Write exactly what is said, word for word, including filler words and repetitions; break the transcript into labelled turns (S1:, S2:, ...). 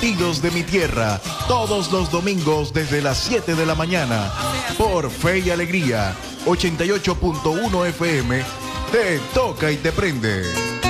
S1: Latidos de mi tierra, todos los domingos desde las siete de la mañana, por Fe y Alegría, ochenta y ocho punto uno F M, te toca y te prende.